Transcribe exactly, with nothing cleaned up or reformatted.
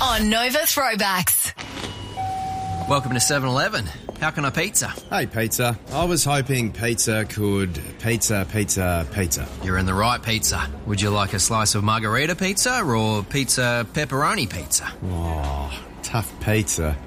on Nova Throwbacks. Welcome to seven eleven. How can I pizza? Hey, pizza. I was hoping pizza could pizza, pizza, pizza. You're in the right pizza. Would you like a slice of margarita pizza or pizza pepperoni pizza? Oh, tough pizza.